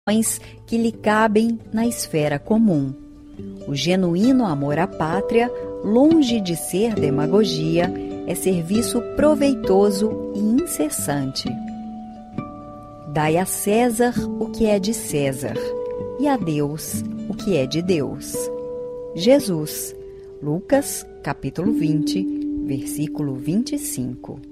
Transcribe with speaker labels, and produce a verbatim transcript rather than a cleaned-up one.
Speaker 1: que lhe cabem na esfera comum. O genuíno amor à pátria, longe de ser demagogia, é serviço proveitoso e incessante. Dai a César o que é de César, e a Deus o que é de Deus. Jesus, Lucas, capítulo vinte, versículo vinte e cinco.